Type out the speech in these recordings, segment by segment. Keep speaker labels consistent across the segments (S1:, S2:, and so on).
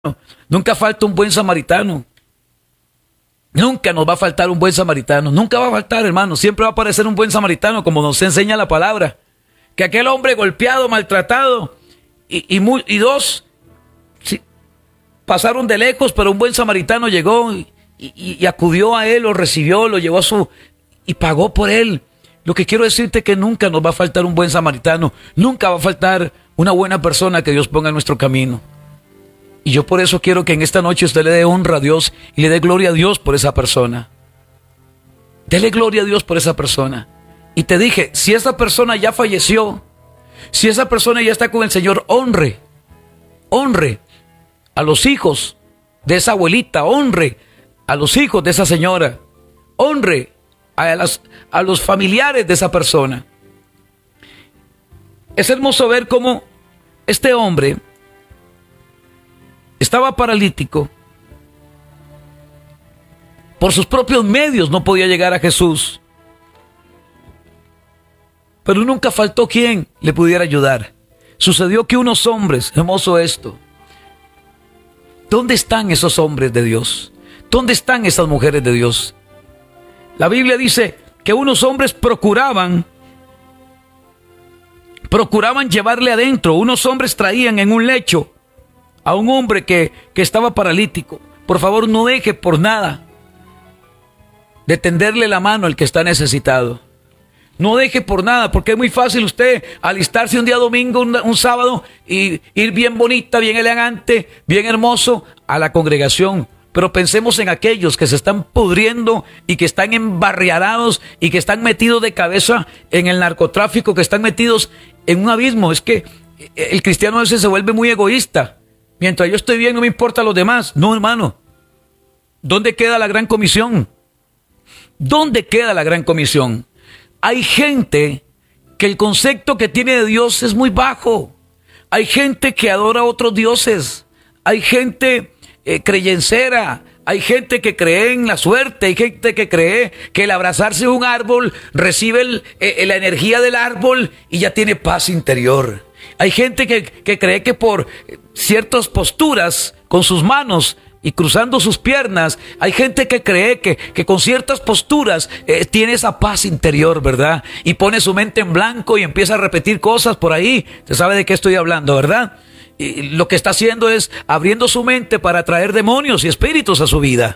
S1: Nunca falta un buen samaritano. Nunca nos va a faltar un buen samaritano. Nunca va a faltar, hermano. Siempre va a aparecer un buen samaritano, como nos enseña la palabra. Que aquel hombre golpeado, maltratado, y dos sí, pasaron de lejos, pero un buen samaritano llegó y acudió a él, lo recibió, lo llevó y pagó por él. Lo que quiero decirte es que nunca nos va a faltar un buen samaritano. Nunca va a faltar una buena persona que Dios ponga en nuestro camino. Y yo por eso quiero que en esta noche usted le dé honra a Dios y le dé gloria a Dios por esa persona. Dele gloria a Dios por esa persona. Y te dije, si esa persona ya falleció, si esa persona ya está con el Señor, honre a los hijos de esa abuelita, honre a los hijos de esa señora, honre a los familiares de esa persona. Es hermoso ver cómo este hombre estaba paralítico. Por sus propios medios no podía llegar a Jesús. Pero nunca faltó quien le pudiera ayudar. Sucedió que unos hombres, hermoso esto. ¿Dónde están esos hombres de Dios? ¿Dónde están esas mujeres de Dios? La Biblia dice que unos hombres procuraban llevarle adentro. Unos hombres traían en un lecho a un hombre que estaba paralítico. Por favor, no deje por nada de tenderle la mano al que está necesitado. No deje por nada, porque es muy fácil usted alistarse un día domingo, un sábado, y ir bien bonita, bien elegante, bien hermoso a la congregación. Pero pensemos en aquellos que se están pudriendo y que están embarriadados y que están metidos de cabeza en el narcotráfico, que están metidos en un abismo. Es que el cristiano a veces se vuelve muy egoísta. Mientras yo estoy bien, no me importa los demás. No, hermano. ¿Dónde queda la gran comisión? ¿Dónde queda la gran comisión? Hay gente que el concepto que tiene de Dios es muy bajo. Hay gente que adora a otros dioses. Hay gente creyencera. Hay gente que cree en la suerte. Hay gente que cree que el abrazarse a un árbol recibe la energía del árbol y ya tiene paz interior. Hay gente que cree que por ciertas posturas con sus manos y cruzando sus piernas, hay gente que cree que con ciertas posturas tiene esa paz interior, ¿verdad? Y pone su mente en blanco y empieza a repetir cosas por ahí. Usted sabe de qué estoy hablando, ¿verdad? Y lo que está haciendo es abriendo su mente para atraer demonios y espíritus a su vida.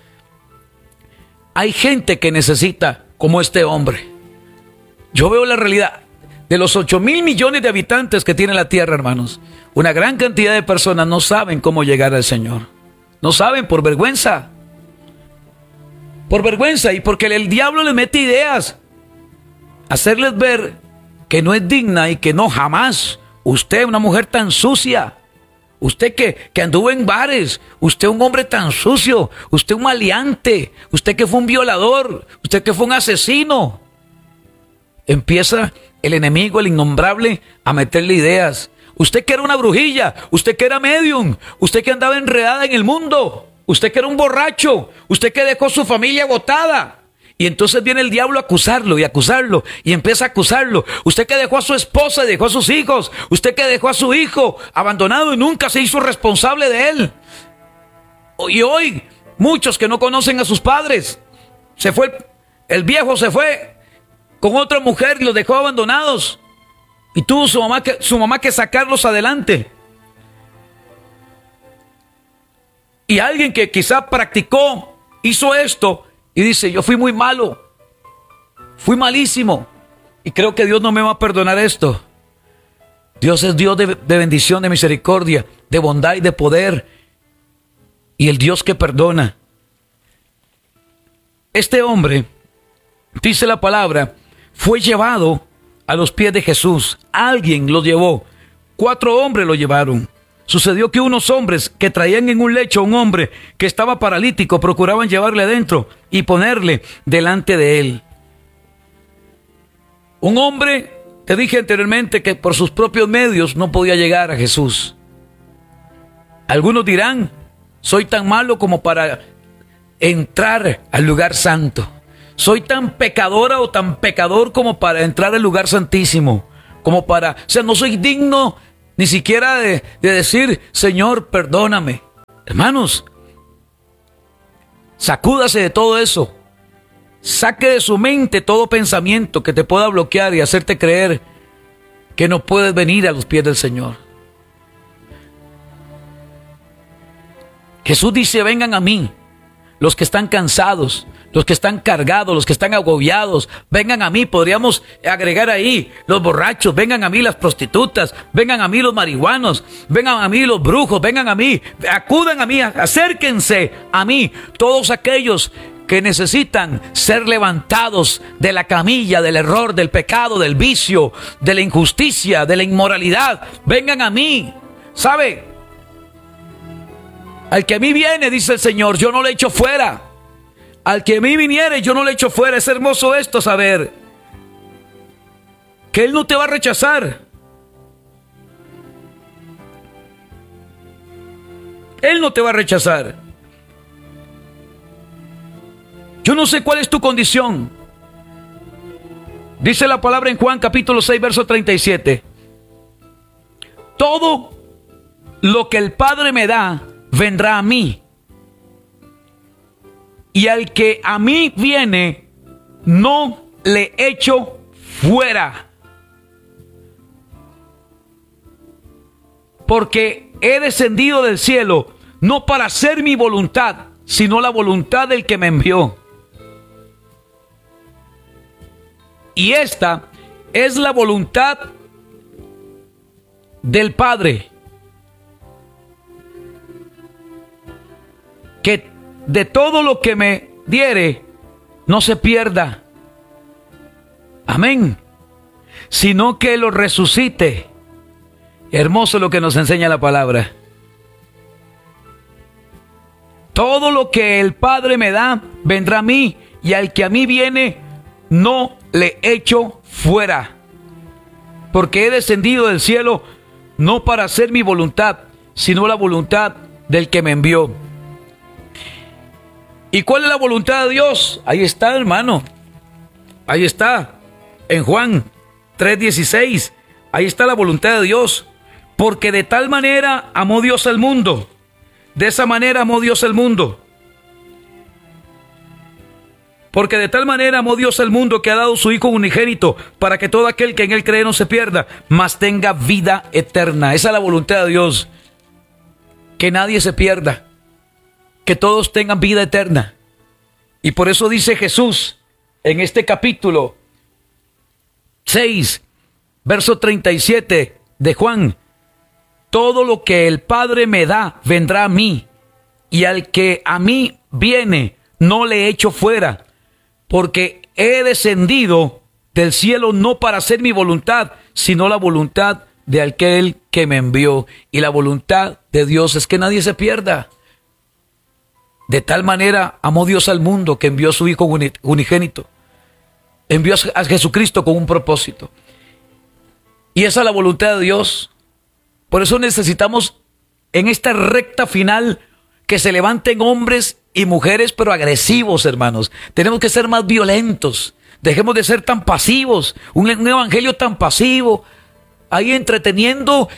S1: Hay gente que necesita como este hombre. Yo veo la realidad. De los 8,000 millones de habitantes que tiene la tierra, hermanos, una gran cantidad de personas no saben cómo llegar al Señor. No saben por vergüenza. Por vergüenza y porque el diablo les mete ideas. Hacerles ver que no es digna y que no jamás. Usted, una mujer tan sucia. Usted que anduvo en bares. Usted un hombre tan sucio. Usted un maleante. Usted que fue un violador. Usted que fue un asesino. Empieza el enemigo, el innombrable, a meterle ideas. Usted que era una brujilla, usted que era medium, usted que andaba enredada en el mundo, usted que era un borracho, usted que dejó su familia botada. Y entonces viene el diablo a acusarlo y empieza a acusarlo. Usted que dejó a su esposa y dejó a sus hijos, usted que dejó a su hijo abandonado y nunca se hizo responsable de él. Y hoy, muchos que no conocen a sus padres, el viejo se fue con otra mujer y los dejó abandonados. Y tuvo su mamá que sacarlos adelante. Y alguien que quizá hizo esto y dice, yo fui muy malo, fui malísimo y creo que Dios no me va a perdonar esto. Dios es Dios de bendición, de misericordia, de bondad y de poder, y el Dios que perdona. Este hombre, dice la palabra, fue llevado a los pies de Jesús. Alguien lo llevó. 4 hombres lo llevaron. Sucedió que unos hombres que traían en un lecho a un hombre que estaba paralítico procuraban llevarle adentro y ponerle delante de él. Un hombre, te dije anteriormente, que por sus propios medios no podía llegar a Jesús. Algunos dirán, soy tan malo como para entrar al lugar santo. Soy tan pecadora o tan pecador como para entrar al lugar santísimo. No soy digno ni siquiera de decir, Señor, perdóname. Hermanos, sacúdase de todo eso. Saque de su mente todo pensamiento que te pueda bloquear y hacerte creer que no puedes venir a los pies del Señor. Jesús dice: vengan a mí, los que están cansados, los que están cargados, los que están agobiados, vengan a mí. Podríamos agregar ahí los borrachos, vengan a mí las prostitutas, vengan a mí los marihuanos, vengan a mí los brujos, vengan a mí, acudan a mí, acérquense a mí, todos aquellos que necesitan ser levantados de la camilla, del error, del pecado, del vicio, de la injusticia, de la inmoralidad. Vengan a mí. ¿Sabe? Al que a mí viene, dice el Señor, yo no le echo fuera. Al que a mí viniere, yo no le echo fuera. Es hermoso esto, saber que Él no te va a rechazar. Él no te va a rechazar. Yo no sé cuál es tu condición. Dice la palabra en Juan capítulo 6, verso 37. Todo lo que el Padre me da, vendrá a mí. Y al que a mí viene, no le echo fuera. Porque he descendido del cielo, no para hacer mi voluntad, sino la voluntad del que me envió. Y esta es la voluntad del Padre, que de todo lo que me diere no se pierda, amén, sino que lo resucite. Hermoso lo que nos enseña la palabra. Todo lo que el Padre me da, vendrá a mí, y al que a mí viene, no le echo fuera. Porque he descendido del cielo, no para hacer mi voluntad, sino la voluntad del que me envió. ¿Y cuál es la voluntad de Dios? Ahí está, hermano. Ahí está. En Juan 3:16. Ahí está la voluntad de Dios. Porque de tal manera amó Dios al mundo. De esa manera amó Dios al mundo. Porque de tal manera amó Dios al mundo que ha dado su Hijo unigénito, para que todo aquel que en Él cree no se pierda, mas tenga vida eterna. Esa es la voluntad de Dios. Que nadie se pierda. Que todos tengan vida eterna. Y por eso dice Jesús en este capítulo 6, verso 37 de Juan: todo lo que el Padre me da, vendrá a mí, y al que a mí viene, no le echo fuera. Porque he descendido del cielo no para hacer mi voluntad, sino la voluntad de aquel que me envió. Y la voluntad de Dios es que nadie se pierda. De tal manera amó Dios al mundo que envió a su Hijo unigénito. Envió a Jesucristo con un propósito. Y esa es la voluntad de Dios. Por eso necesitamos en esta recta final que se levanten hombres y mujeres, pero agresivos, hermanos. Tenemos que ser más violentos. Dejemos de ser tan pasivos. Un evangelio tan pasivo, ahí entreteniendo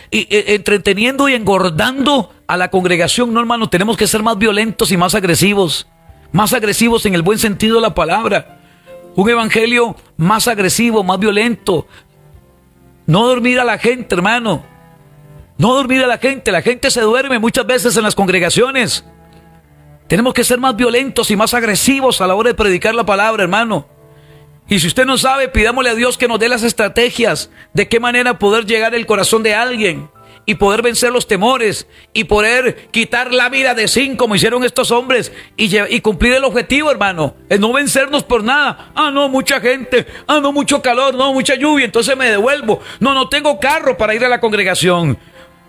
S1: y engordando a la congregación. No, hermano, tenemos que ser más violentos y más agresivos. Más agresivos en el buen sentido de la palabra. Un evangelio más agresivo, más violento. No dormir a la gente, hermano. No dormir a la gente. La gente se duerme muchas veces en las congregaciones. Tenemos que ser más violentos y más agresivos a la hora de predicar la palabra, hermano. Y si usted no sabe, pidámosle a Dios que nos dé las estrategias de qué manera poder llegar al corazón de alguien y poder vencer los temores y poder quitar la vida de 5 como hicieron estos hombres y cumplir el objetivo, hermano. Es no vencernos por nada. Ah, no, mucha gente. Ah, no, mucho calor. No, mucha lluvia. Entonces me devuelvo. No, no tengo carro para ir a la congregación.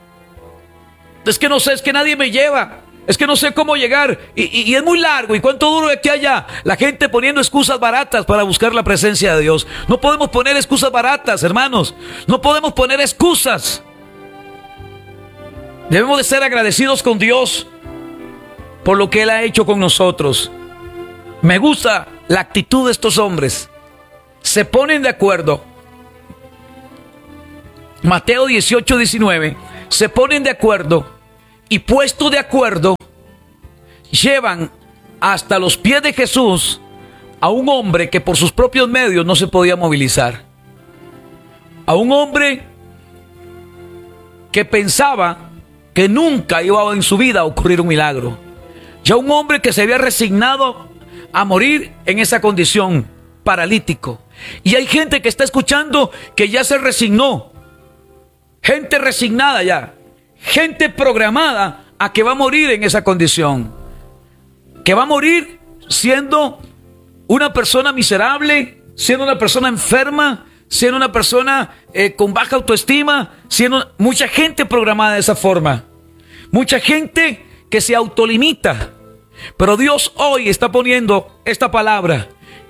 S1: Es que no sé, es que nadie me lleva. Es que no sé cómo llegar y es muy largo. ¿Y cuánto duro de aquí a allá? La gente poniendo excusas baratas para buscar la presencia de Dios. No podemos poner excusas baratas, hermanos. No podemos poner excusas. Debemos de ser agradecidos con Dios por lo que Él ha hecho con nosotros. Me gusta la actitud de estos hombres. Se ponen de acuerdo. Mateo 18:19. Se ponen de acuerdo y puesto de acuerdo llevan hasta los pies de Jesús a un hombre que por sus propios medios no se podía movilizar. A un hombre que pensaba que nunca iba en su vida a ocurrir un milagro. Ya un hombre que se había resignado a morir en esa condición, paralítico. Y hay gente que está escuchando que ya se resignó. Gente resignada ya. Gente programada a que va a morir en esa condición. Que va a morir siendo una persona miserable, siendo una persona enferma, siendo una persona con baja autoestima, siendo mucha gente programada de esa forma. Mucha gente que se autolimita. Pero Dios hoy está poniendo esta palabra.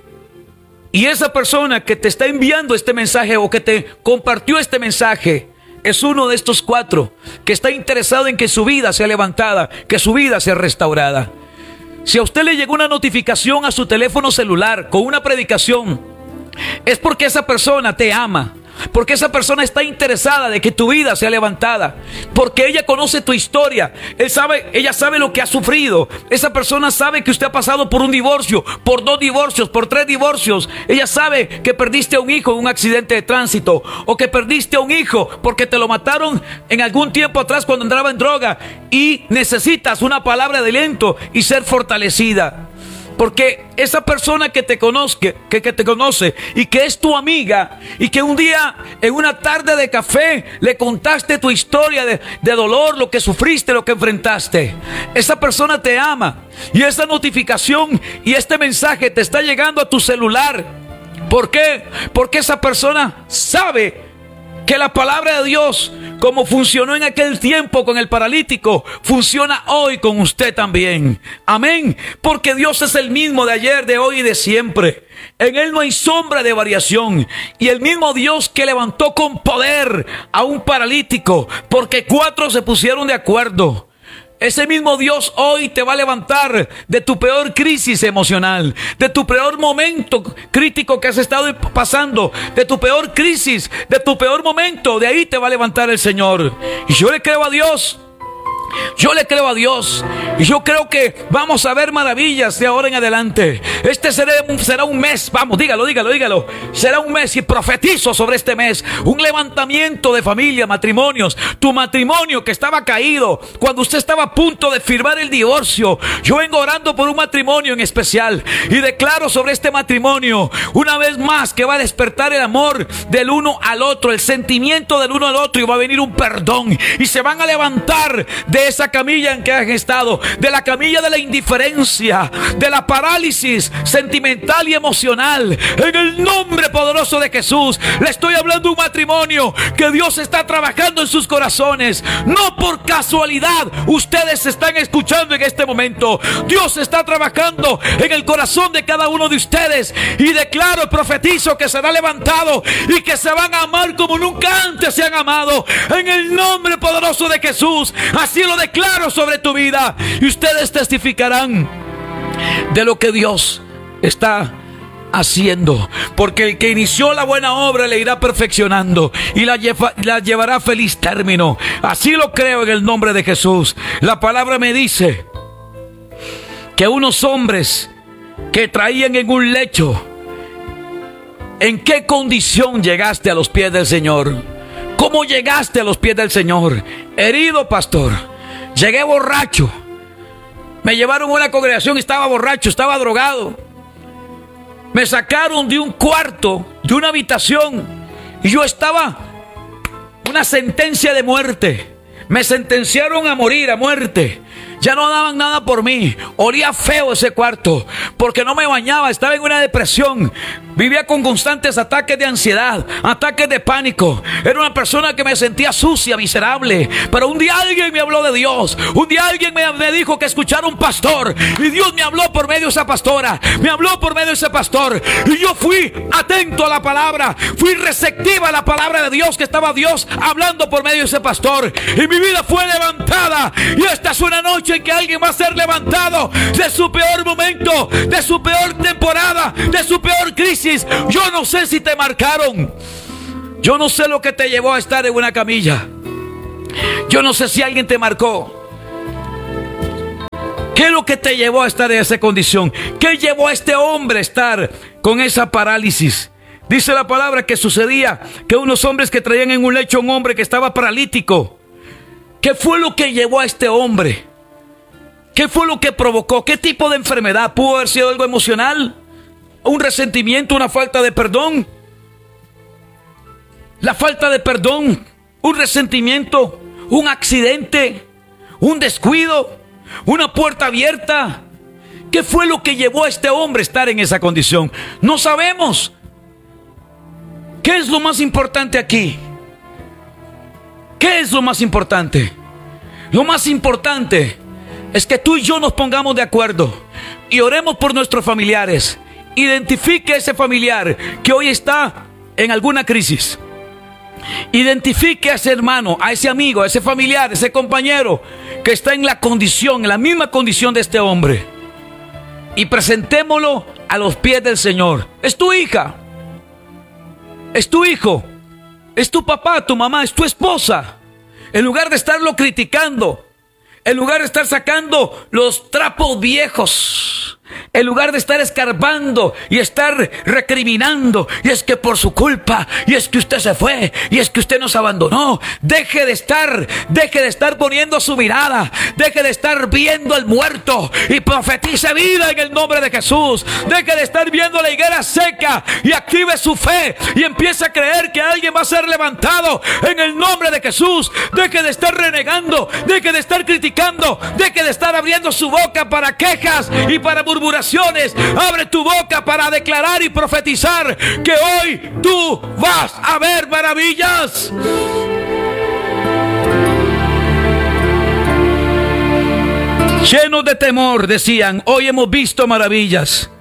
S1: Y esa persona que te está enviando este mensaje o que te compartió este mensaje es uno de estos 4 que está interesado en que su vida sea levantada, que su vida sea restaurada. Si a usted le llegó una notificación a su teléfono celular con una predicación, es porque esa persona te ama, porque esa persona está interesada de que tu vida sea levantada, porque ella conoce tu historia, ella sabe lo que ha sufrido. Esa persona sabe que usted ha pasado por un divorcio, por 2 divorcios, por 3 divorcios. Ella sabe que perdiste a un hijo en un accidente de tránsito, o que perdiste a un hijo porque te lo mataron en algún tiempo atrás cuando andaba en droga, y necesitas una palabra de aliento y ser fortalecida. Porque esa persona que te conozca, que te conoce y que es tu amiga, y que un día en una tarde de café le contaste tu historia de dolor, lo que sufriste, lo que enfrentaste, esa persona te ama, y esa notificación y este mensaje te está llegando a tu celular. ¿Por qué? Porque esa persona sabe que la palabra de Dios, como funcionó en aquel tiempo con el paralítico, funciona hoy con usted también. Amén. Porque Dios es el mismo de ayer, de hoy y de siempre. En Él no hay sombra de variación. Y el mismo Dios que levantó con poder a un paralítico, porque 4 se pusieron de acuerdo, ese mismo Dios hoy te va a levantar de tu peor crisis emocional, de tu peor momento crítico que has estado pasando, de tu peor crisis, de tu peor momento. De ahí te va a levantar el Señor. Y yo le creo a Dios. Yo le creo a Dios, y yo creo que vamos a ver maravillas de ahora en adelante. Este será un mes, vamos, dígalo. Será un mes, y profetizo sobre este mes un levantamiento de familia, matrimonios. Tu matrimonio que estaba caído cuando usted estaba a punto de firmar el divorcio, yo vengo orando por un matrimonio en especial, y declaro sobre este matrimonio una vez más que va a despertar el amor del uno al otro, el sentimiento del uno al otro, y va a venir un perdón, y se van a levantar de esa camilla en que han estado, de la camilla de la indiferencia, de la parálisis sentimental y emocional. En el nombre poderoso de Jesús, le estoy hablando de un matrimonio que Dios está trabajando en sus corazones. No por casualidad ustedes están escuchando en este momento. Dios está trabajando en el corazón de cada uno de ustedes, y declaro y profetizo que será levantado y que se van a amar como nunca antes se han amado. En el nombre poderoso de Jesús, así lo declaro sobre tu vida, y ustedes testificarán de lo que Dios está haciendo, porque el que inició la buena obra le irá perfeccionando y la llevará a feliz término. Así lo creo en el nombre de Jesús. La palabra me dice que unos hombres que traían en un lecho, ¿en qué condición llegaste a los pies del Señor? ¿Cómo llegaste a los pies del Señor? Herido, pastor. Llegué borracho. Me llevaron a una congregación y estaba borracho, estaba drogado. Me sacaron de un cuarto, de una habitación, y yo estaba una sentencia de muerte. Me sentenciaron a morir, a muerte. Ya no daban nada por mí. Olía feo ese cuarto, porque no me bañaba, estaba en una depresión. Vivía con constantes ataques de ansiedad, ataques de pánico. Era una persona que me sentía sucia, miserable. Pero un día alguien me habló de Dios. Un día alguien me dijo que escuchara un pastor, y Dios me habló por medio de esa pastora. Me habló por medio de ese pastor, y yo fui atento a la palabra. Fui receptiva a la palabra de Dios que estaba Dios hablando por medio de ese pastor, y mi vida fue levantada. Y esta es una noche en que alguien va a ser levantado de su peor momento, de su peor temporada, de su peor crisis. Yo no sé si te marcaron. Yo no sé lo que te llevó a estar en una camilla. Yo no sé si alguien te marcó. ¿Qué es lo que te llevó a estar en esa condición? ¿Qué llevó a este hombre a estar con esa parálisis? Dice la palabra que sucedía que unos hombres que traían en un lecho a un hombre que estaba paralítico. ¿Qué fue lo que llevó a este hombre? ¿Qué fue lo que provocó? ¿Qué tipo de enfermedad? ¿Pudo haber sido algo emocional? ¿Un resentimiento? ¿Una falta de perdón? La falta de perdón, un resentimiento, un accidente, un descuido, una puerta abierta. ¿Qué fue lo que llevó a este hombre a estar en esa condición? No sabemos. ¿Qué es lo más importante aquí? ¿Qué es lo más importante? Lo más importante es que tú y yo nos pongamos de acuerdo y oremos por nuestros familiares. Identifique a ese familiar que hoy está en alguna crisis. Identifique a ese hermano, a ese amigo, a ese familiar, a ese compañero que está en la condición, en la misma condición de este hombre. Y presentémoslo a los pies del Señor. Es tu hija, es tu hijo, es tu papá, tu mamá, es tu esposa. En lugar de estarlo criticando, en lugar de estar sacando los trapos viejos, en lugar de estar escarbando y estar recriminando, y es que por su culpa, y es que usted se fue, y es que usted nos abandonó, deje de estar poniendo su mirada, deje de estar viendo al muerto y profetice vida en el nombre de Jesús. Deje de estar viendo la higuera seca y active su fe y empiece a creer que alguien va a ser levantado en el nombre de Jesús. Deje de estar renegando, deje de estar criticando, deje de estar abriendo su boca para quejas y para murmuraciones. Abre tu boca para declarar y profetizar que hoy tú vas a ver maravillas. Llenos de temor decían: hoy hemos visto maravillas.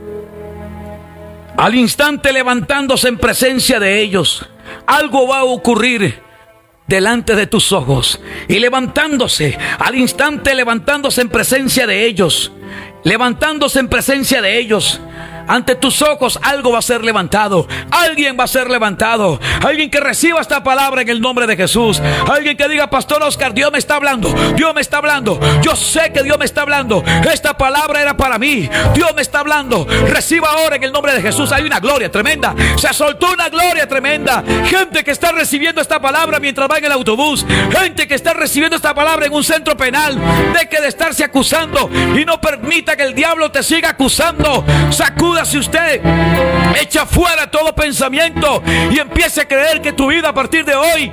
S1: Al instante levantándose en presencia de ellos, algo va a ocurrir delante de tus ojos. Y levantándose, al instante levantándose en presencia de ellos, levantándose en presencia de ellos, ante tus ojos algo va a ser levantado. Alguien va a ser levantado. Alguien que reciba esta palabra en el nombre de Jesús. Alguien que diga: Pastor Oscar, Dios me está hablando. Dios me está hablando. Yo sé que Dios me está hablando. Esta palabra era para mí. Dios me está hablando. Reciba ahora en el nombre de Jesús. Hay una gloria tremenda. Se soltó una gloria tremenda. Gente que está recibiendo esta palabra mientras va en el autobús. Gente que está recibiendo esta palabra en un centro penal. Deje de estarse acusando y no permita que el diablo te siga acusando. Sacuda. Si usted echa fuera todo pensamiento y empiece a creer que tu vida a partir de hoy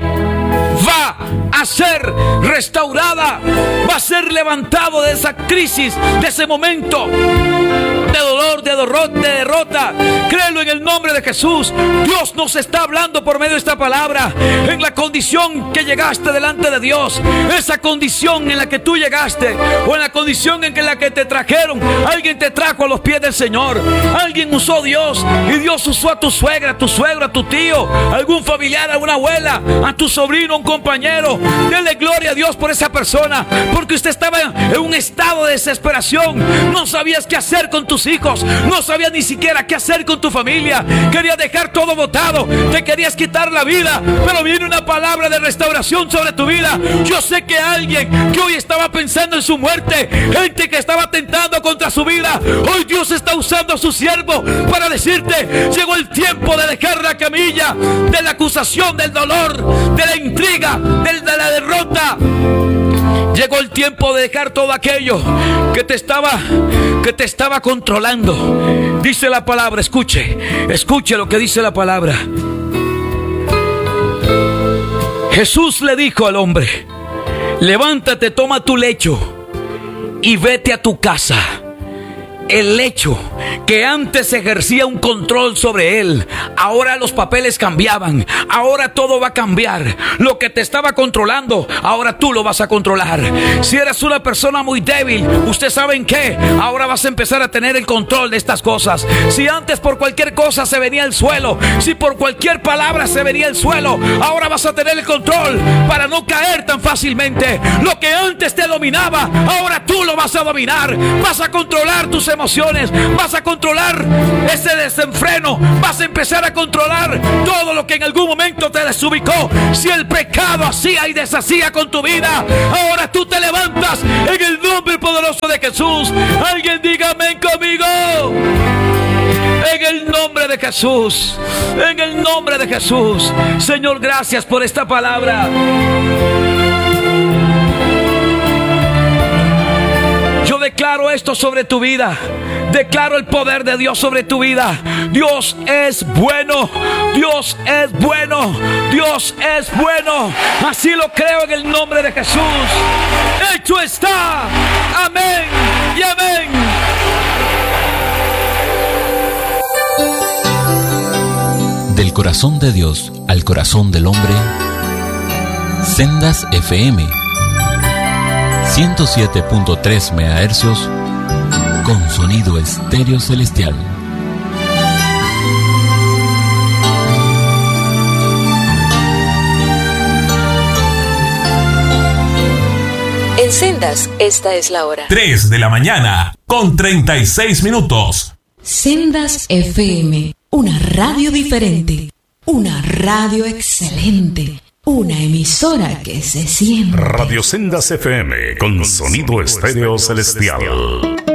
S1: va a ser restaurada, va a ser levantado de esa crisis, de ese momento de dolor, de derrota. Créelo en el nombre de Jesús. Dios nos está hablando por medio de esta palabra. En la condición que llegaste delante de Dios, esa condición en la que tú llegaste, o en la condición en la que te trajeron, alguien te trajo a los pies del Señor. Alguien usó a Dios, y Dios usó a tu suegra, a tu suegro, a tu tío, a algún familiar, a una abuela, a tu sobrino, a un compañero. Denle gloria a Dios por esa persona, porque usted estaba en un estado de desesperación. No sabías qué hacer con tus hijos, no sabías ni siquiera qué hacer con tu familia. Querías dejar todo botado, te querías quitar la vida, pero viene una palabra de restauración sobre tu vida. Yo sé que alguien que hoy estaba pensando en su muerte, gente que estaba tentando contra su vida, hoy Dios está usando a su siervo para decirte: llegó el tiempo de dejar la camilla de la acusación, del dolor, de la intriga, de la derrota. Llegó el tiempo de dejar todo aquello que te estaba controlando. Dice la palabra, escuche lo que dice la palabra. Jesús le dijo al hombre: levántate, toma tu lecho y vete a tu casa. El lecho que antes ejercía un control sobre él, ahora los papeles cambiaban. Ahora todo va a cambiar. Lo que te estaba controlando, ahora tú lo vas a controlar. Si eres una persona muy débil, usted sabe en qué, ahora vas a empezar a tener el control de estas cosas. Si antes por cualquier cosa se venía al suelo, si por cualquier palabra se venía al suelo, ahora vas a tener el control para no caer tan fácilmente. Lo que antes te dominaba, ahora tú lo vas a dominar. Vas a controlar tus emociones, vas a controlar ese desenfreno, vas a empezar a controlar todo lo que en algún momento te desubicó. Si el pecado hacía y deshacía con tu vida, ahora tú te levantas en el nombre poderoso de Jesús. Jesús. Alguien diga amén conmigo. En el nombre de Jesús. En el nombre de Jesús. Señor, gracias por esta palabra. Yo declaro esto sobre tu vida. Declaro el poder de Dios sobre tu vida. Dios es bueno. Dios es bueno. Dios es bueno. Así lo creo en el nombre de Jesús. Hecho está. Amén y amén.
S2: Del corazón de Dios al corazón del hombre. Sendas FM 107.3 MHz con sonido estéreo celestial.
S3: En Sendas, esta es la hora.
S4: 3 de la mañana, con 36 minutos.
S5: Sendas FM, una radio diferente, una radio excelente, una emisora que se siente.
S6: Radio Sendas FM, con sonido estéreo celestial.